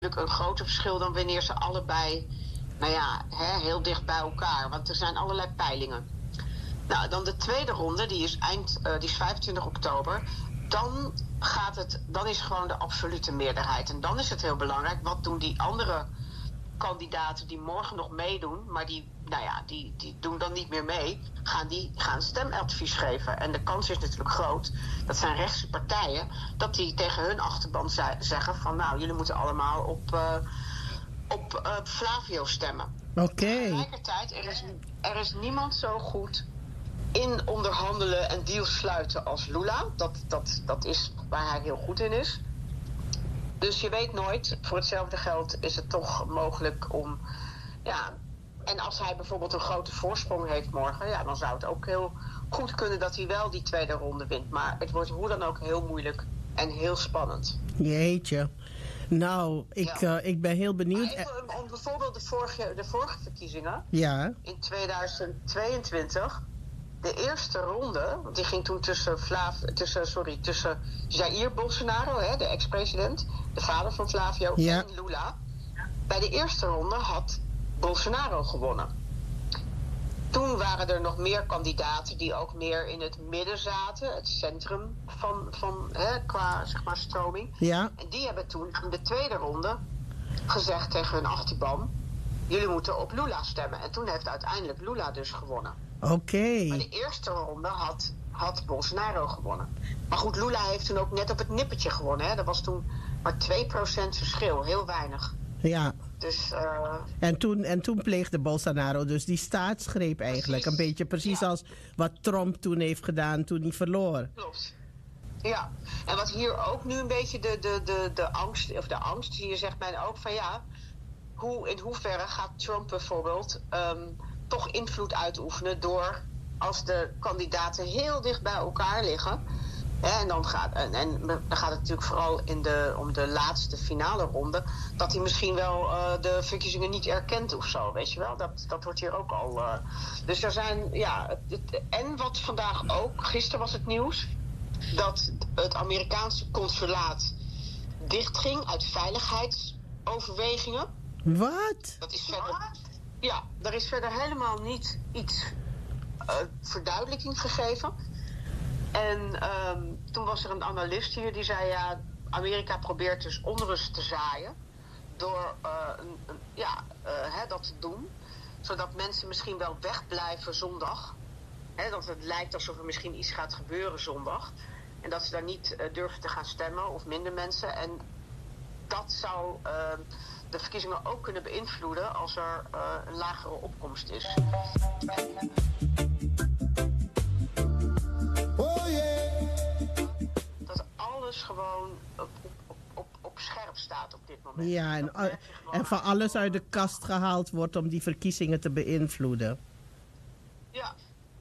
een groter verschil dan wanneer ze allebei, nou ja, heel dicht bij elkaar. Want er zijn allerlei peilingen. Nou, dan de tweede ronde, die is 25 oktober. Dan is gewoon de absolute meerderheid. En dan is het heel belangrijk, wat doen die andere kandidaten die morgen nog meedoen, maar die doen dan niet meer mee, gaan stemadvies geven. En de kans is natuurlijk groot, dat zijn rechtse partijen, dat die tegen hun achterban zeggen van nou, jullie moeten allemaal op Flavio stemmen. Oké. Tegelijkertijd, er is niemand zo goed in onderhandelen en deals sluiten als Lula. Dat is waar hij heel goed in is. Dus je weet nooit, voor hetzelfde geld is het toch mogelijk om... Ja, en als hij bijvoorbeeld een grote voorsprong heeft morgen, ja, dan zou het ook heel goed kunnen dat hij wel die tweede ronde wint. Maar het wordt hoe dan ook heel moeilijk en heel spannend. Jeetje. Nou, ik ben heel benieuwd. Even om bijvoorbeeld de vorige verkiezingen. Ja. In 2022... De eerste ronde, want die ging toen tussen Jair Bolsonaro, de ex-president, de vader van Flavio, en Lula. Bij de eerste ronde had Bolsonaro gewonnen. Toen waren er nog meer kandidaten die ook meer in het midden zaten, het centrum qua zeg maar stroming. Ja. En die hebben toen in de tweede ronde gezegd tegen hun achterban: jullie moeten op Lula stemmen. En toen heeft uiteindelijk Lula dus gewonnen. Oké. Maar de eerste ronde had Bolsonaro gewonnen. Maar goed, Lula heeft toen ook net op het nippertje gewonnen. Hè. Er was toen maar 2% verschil, heel weinig. Ja. Dus, en toen pleegde Bolsonaro dus die staatsgreep eigenlijk. Een beetje precies als wat Trump toen heeft gedaan toen hij verloor. Klopt. Ja, en wat hier ook nu een beetje de angst, hier zegt men ook van ja, in hoeverre gaat Trump bijvoorbeeld toch invloed uitoefenen door, als de kandidaten heel dicht bij elkaar liggen. En dan gaat het natuurlijk vooral om de laatste finale ronde, dat hij misschien wel de verkiezingen niet erkent of zo, weet je wel. Dat wordt hier ook al. Dus er zijn, ja, en wat vandaag ook, gisteren was het nieuws, dat het Amerikaanse consulaat dichtging uit veiligheidsoverwegingen. Wat? Dat is verder. Ja, er is verder helemaal niet iets verduidelijking gegeven. En toen was er een analist hier die zei ja, Amerika probeert dus onrust te zaaien door dat te doen, zodat mensen misschien wel wegblijven zondag. Dat het lijkt alsof er misschien iets gaat gebeuren zondag. En dat ze daar niet durven te gaan stemmen of minder mensen. En dat zou de verkiezingen ook kunnen beïnvloeden als er een lagere opkomst is. Oh yeah. Dat alles gewoon op scherp staat op dit moment. Ja, en van alles uit de kast gehaald wordt om die verkiezingen te beïnvloeden. Ja.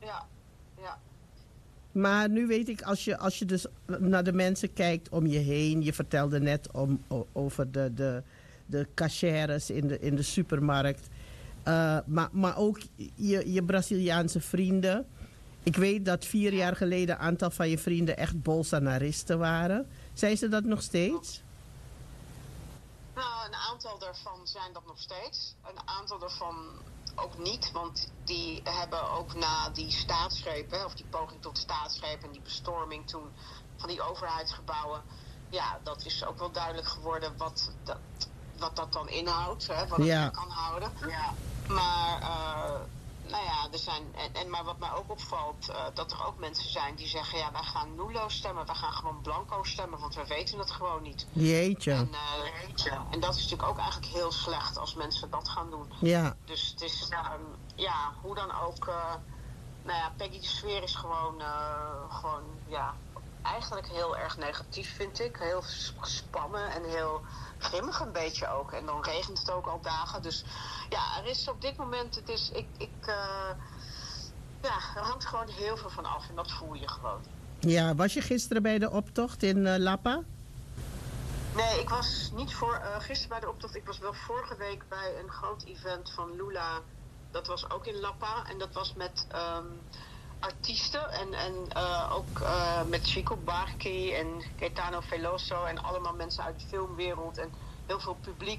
Maar nu weet ik, als je dus naar de mensen kijkt om je heen, je vertelde net over de cachères in de supermarkt, maar ook je Braziliaanse vrienden. Ik weet dat 4 jaar geleden een aantal van je vrienden echt Bolsonaristen waren. Zijn ze dat nog steeds? Nou, een aantal daarvan zijn dat nog steeds. Een aantal daarvan ook niet, want die hebben ook na die staatsgreep, of die poging tot staatsgreep en die bestorming toen van die overheidsgebouwen, ja, dat is ook wel duidelijk geworden wat dat dan inhoudt, wat het kan houden. Ja. Maar er zijn, maar wat mij ook opvalt, dat er ook mensen zijn die zeggen, ja, wij gaan nulo stemmen, wij gaan gewoon blanco stemmen, want we weten het gewoon niet. Jeetje. En dat is natuurlijk ook eigenlijk heel slecht als mensen dat gaan doen. Ja. Dus het is, hoe dan ook, Peggy de Sfeer is gewoon, eigenlijk heel erg negatief, vind ik. Heel gespannen en heel grimmig een beetje ook. En dan regent het ook al dagen. Dus ja, er is op dit moment, er hangt gewoon heel veel van af. En dat voel je gewoon. Ja, was je gisteren bij de optocht in Lapa? Nee, ik was niet gisteren bij de optocht. Ik was wel vorige week bij een groot event van Lula. Dat was ook in Lapa. En dat was met artiesten en ook met Chico Buarque en Caetano Veloso en allemaal mensen uit de filmwereld. En heel veel publiek